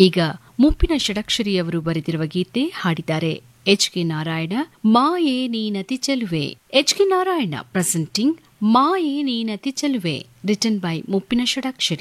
ಈಗ ಮುಪ್ಪಿನ ಷಡಕ್ಷರಿಯವರು ಬರೆದಿರುವ ಗೀತೆ ಹಾಡಿದ್ದಾರೆ ಎಚ್.ಕೆ. ನಾರಾಯಣ. ಮಾಯೇ ನೀನತಿ ಚೆಲುವೆ. ಎಚ್.ಕೆ. ನಾರಾಯಣ ಪ್ರೆಸೆಂಟಿಂಗ್ ಮಾಯೇ ನೀನತಿ ಚೆಲುವೆ, ರಿಟನ್ ಬೈ ಮುಪ್ಪಿನ ಷಡಕ್ಷರಿ.